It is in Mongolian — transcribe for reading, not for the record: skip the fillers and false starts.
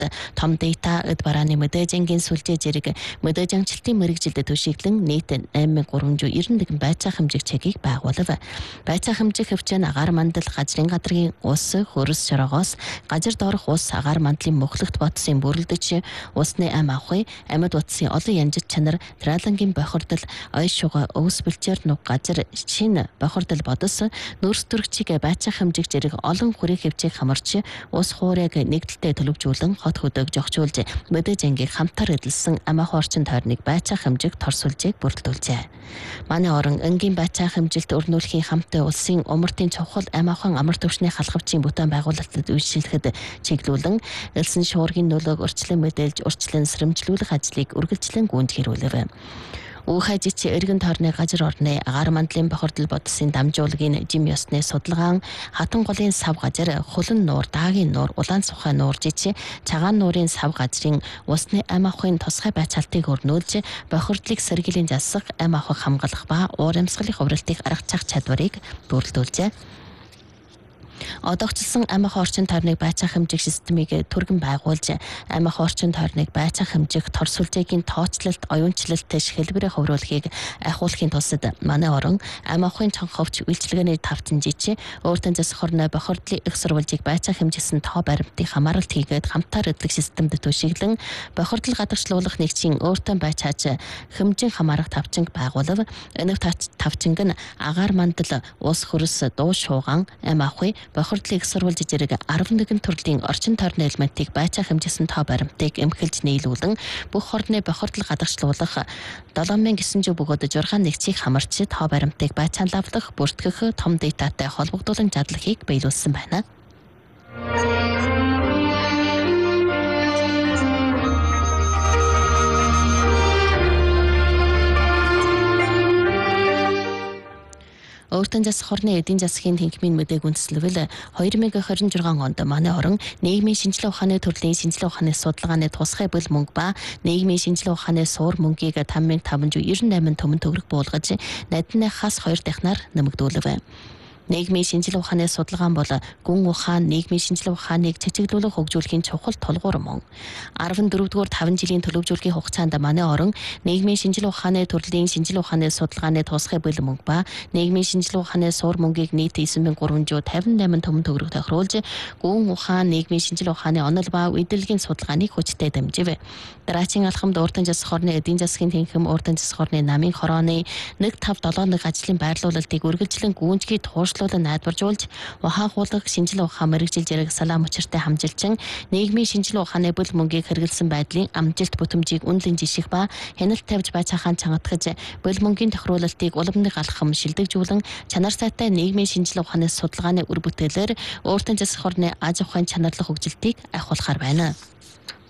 том data эд барааны мэдээлжингийн сүлжээ зэрэг мэдээж ангилалтын мэрэгжилдэд төшиглэн нийт 8391 байцаах хэмжээг чегийг байгуулав. Байцаах хэмжээх хөвчөн агаар мандал газрын гадрын ус, хөрс шорогоос газар доорх ус, агаар мандлын мөхлөгт ботсын бүрэлдэж, усны ам авахыг, амьд утсын олон янжит чанар, тралангийн бохирдол, ой шуга, өвс бэлчээр нүг газар шин бохирдол бодос, нүүрс төрөгчийг байцаах хэмжээг зэрэг олон хүрээ хөвчийг хамарч, ус хуурайг нэгдэлтэй төлөвжүүлэн хот хөдөг жогчуулж, мэдээж ангийг хамтар эдэлсэн амаах орчин тойрныг байцаах хэмжээг торсуулжийг бүрдүүлжээ. Манай орон энгийн байцаах хэмжилт өрнүүлэхийн хамт улсын умартын чухал амаахан амар төвшний халахвчийн бүтээн байгуулалтад үйлчлэхэд чиглүүлэн элсэн шуургийн нөлөөг урьдчилан мэдээлж урьдчилан сэрэмжлүүлэх ажлыг үргэлжлэн гүйнд хэрүүлэв. Ухажич эргэн тойрны газар орны агаар мандлын бохирдол бодсын дамжуулгийн жим ёсны судалгаан хатан голын сав газар хулан нуур даагийн нуур улаан сухай нуур жичи цагаан нуурын сав газрын усны ам авахын тусгай байцаалтыг өрнүүлж бохирдлыг сэргийлэн засах ам авах хамгаалах ба уур амьсгалын хувралтыг аргачих чадварыг бүрдүүлжээ. Одоогчлсон амих орчин тойрныг байцаах хэмжээх системийг түргэн байгуулж, амих орчин тойрныг байцаах хэмжээх торсулжээгийн тооцлолт, оюунчлалттай хэлбэрээ хөврүүлэхийг ахиулахын тулд манай орон амихын цонховч үйлчилгээний тавтанжич өөртөө засахорны бохирдлын их сурвалжийг байцаах хэмжээсэн тоо баримтыг хамааралт хийгээд хамтаар эдлэг системд төшиглэн бохирдол гадагшлуулах нэгжийн өөртөө байцааж хэмжээ хамаарах тавчинг байгуулав. Энэ тавчинг нь агаар мандал, ус хөрс, дуу шууган, ам авахыг бохирдлыг сурвалж зэрэг 11 төрлийн орчин тойрны элементийг байцаах хэмжээсэн тоо баримтыг эмхэлж нийлүүлэн бүх хорны бохирдол гадагшлуулах 7900 бөгөөд 6 нэгцийг хамарч тоо баримтыг байцаалуулах, бүртгэх, том дататай холбогдуулан задлахыг биелүүлсэн байна. Өөртөө засах хорны эдийн засгийн тэнхимийн мэдээг үндэслэвэл 2026 онд манай орон нийгмийн шинжилгээ ухааны төрлийн шинжилгээ ухааны судалгааны тусгай бүл мөнгө ба нийгмийн шинжилгээ ухааны суур мөнгийг 5598 төмөн төгрөг буулгаж найдныхаас 2 дахинаар нэмэгдүүлв. Нийгмийн шинжилгээ ухааны судалгаан бол гүн ухаан нийгмийн шинжилгээ ухааныг цэцэглүүлэн хөгжүүлэхийн чухал тулгуур мөн. 14-р 5 жилийн төлөвлөгийн хугацаанд манай орон нийгмийн шинжилгээ ухааны төрлийн шинжилгээ ухааны судалгааны тусгай бүл мөнгө ба нийгмийн шинжилгээ ухааны суур мөнгийг нийт 9358 төмөн төгрөг тохируулж гүн ухаан нийгмийн шинжилгээ ухааны онол ба үедэрлэгийн судалгааныг хүчтэй дамжив. Дараагийн алхамд өөртөө засах хорны эдийн засгийн тэнхим, өөртөө засах хорны намын хорооны 1571 ажлын байрлуулалтыг үргэлжлэн гүйцэтгэж тууршлуулан найдваржуулж, ухаахуулах шинжилгээ ухаан мэрэгжил зэрэг салаам учиртай хамжилчин нийгмийн шинжилгээ ухааны бүл мөнгийг хэрэгэлсэн байдлын амжилт бүтэмжийг үнэлэн жиших ба хяналт тавьж байцаахан чангатгаж бүл мөнгийн тохируулалтыг уламжлах алхам шилдэгжүүлэн чанар сайтай нийгмийн шинжилгээ ухааны судалгааны үр бүтээлээр өөртөө засах хорны аж ахуйн чанарлах хөгжилтийг ахиулахар байна.